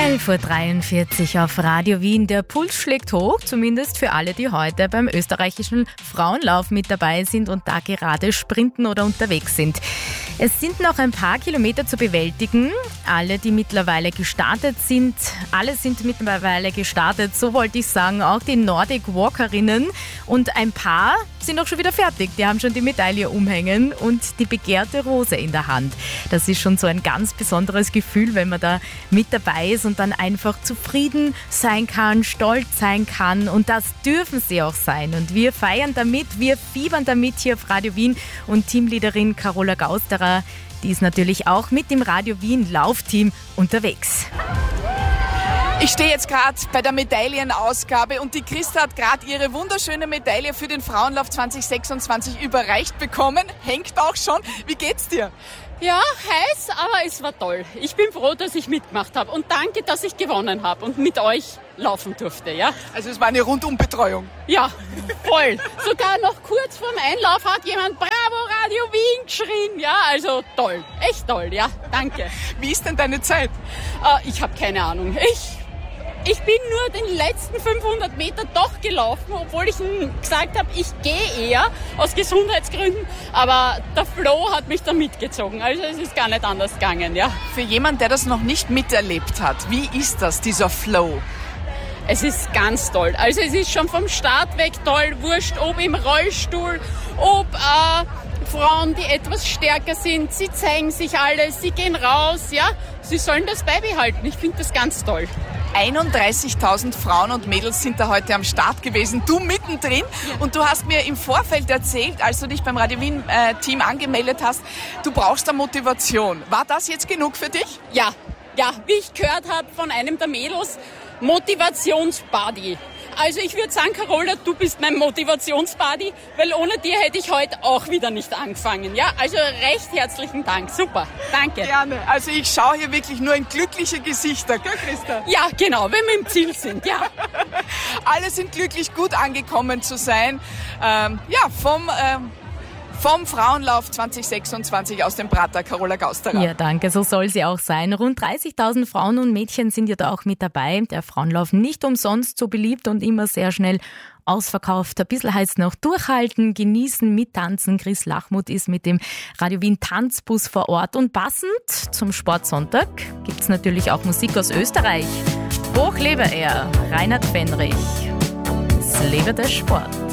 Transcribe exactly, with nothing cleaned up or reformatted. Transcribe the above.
zwölf Uhr dreiundvierzig auf Radio Wien. Der Puls schlägt hoch, zumindest für alle, die heute beim österreichischen Frauenlauf mit dabei sind und da gerade sprinten oder unterwegs sind. Es sind noch ein paar Kilometer zu bewältigen. Alle, die mittlerweile gestartet sind, alle sind mittlerweile gestartet, so wollte ich sagen, auch die Nordic Walkerinnen. Und ein paar sind auch schon wieder fertig. Die haben schon die Medaille umhängen und die begehrte Rose in der Hand. Das ist schon so ein ganz besonderes Gefühl, wenn man da mit dabei ist und dann einfach zufrieden sein kann, stolz sein kann. Und das dürfen sie auch sein. Und wir feiern damit, wir fiebern damit hier auf Radio Wien. Und Teamleaderin Carola Gausterer, die ist natürlich auch mit dem Radio Wien Laufteam unterwegs. Ich stehe jetzt gerade bei der Medaillenausgabe und die Christa hat gerade ihre wunderschöne Medaille für den Frauenlauf zwanzig sechsundzwanzig überreicht bekommen. Hängt auch schon. Wie geht's dir? Ja, heiß, aber es war toll. Ich bin froh, dass ich mitgemacht habe und danke, dass ich gewonnen habe und mit euch laufen durfte. Ja? Also es war eine Rundumbetreuung. Ja, voll. Sogar noch kurz vorm Einlauf hat jemand Bravo Radio Wien geschrien. Ja, also toll, echt toll, ja, danke. Wie ist denn deine Zeit? Äh, ich habe keine Ahnung. Ich... Ich bin nur den letzten fünfhundert Meter doch gelaufen, obwohl ich gesagt habe, ich gehe eher aus Gesundheitsgründen. Aber der Flo hat mich da mitgezogen, also es ist gar nicht anders gegangen. Ja. Für jemanden, der das noch nicht miterlebt hat, wie ist das, dieser Flow? Es ist ganz toll. Also es ist schon vom Start weg toll, wurscht, ob im Rollstuhl, ob äh, Frauen, die etwas stärker sind, sie zeigen sich alles, sie gehen raus, ja. Sie sollen das beibehalten. Ich finde das ganz toll. einunddreißigtausend Frauen und Mädels sind da heute am Start gewesen, du mittendrin. Ja. Und du hast mir im Vorfeld erzählt, als du dich beim Radio Wien äh, Team angemeldet hast, du brauchst da Motivation. War das jetzt genug für dich? Ja, ja, wie ich gehört habe von einem der Mädels, Motivationsbuddy. Also ich würde sagen, Carola, du bist mein Motivationsbuddy, weil ohne dir hätte ich heute auch wieder nicht angefangen. Ja, also recht herzlichen Dank. Super, danke. Gerne. Also ich schaue hier wirklich nur in glückliche Gesichter, gell, Christa? Ja, genau, wenn wir im Ziel sind, ja. Alle sind glücklich, gut angekommen zu sein. Ähm, ja, vom... Ähm Vom Frauenlauf zwanzig sechsundzwanzig aus dem Prater, Carola Gausterer. Ja, danke, so soll sie auch sein. Rund dreißigtausend Frauen und Mädchen sind ja da auch mit dabei. Der Frauenlauf nicht umsonst so beliebt und immer sehr schnell ausverkauft. Ein bisschen heißt noch durchhalten, genießen, mittanzen. Chris Lachmuth ist mit dem Radio Wien Tanzbus vor Ort. Und passend zum Sportsonntag gibt's natürlich auch Musik aus Österreich. Hoch lebe er, Reinhard Fendrich. Es lebe der Sport.